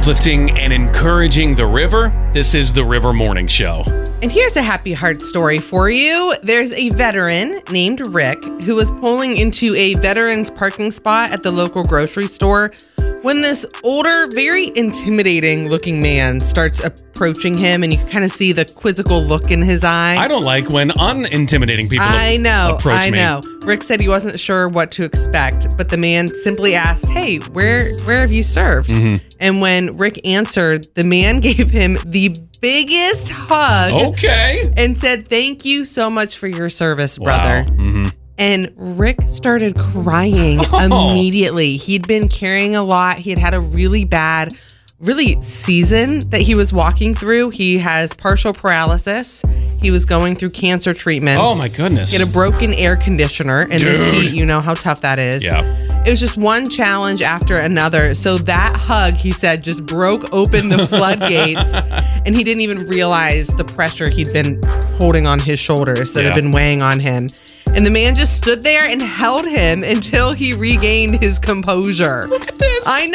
Uplifting and encouraging the river. This is the River Morning Show. And here's a happy heart story for you. There's a veteran named Rick who was pulling into a veteran's parking spot at the local grocery store when this older, very intimidating looking man starts approaching him, and you can kind of see the quizzical look in his eye. I don't like when unintimidating people approach me. I know. Rick said he wasn't sure what to expect, but the man simply asked, "Hey, where have you served?" Mm-hmm. And when Rick answered, the man gave him the biggest hug. Okay. And said, "Thank you so much for your service, brother." Wow. Mm-hmm. And Rick started crying immediately. He'd been carrying a lot. He had a really bad season that he was walking through. He has partial paralysis. He was going through cancer treatments. Oh, my goodness. He had a broken air conditioner in this heat. You know how tough that is. Yeah. It was just one challenge after another. So that hug, he said, just broke open the floodgates. And he didn't even realize the pressure he'd been holding on his shoulders that had been weighing on him. And the man just stood there and held him until he regained his composure. Look at this. I know.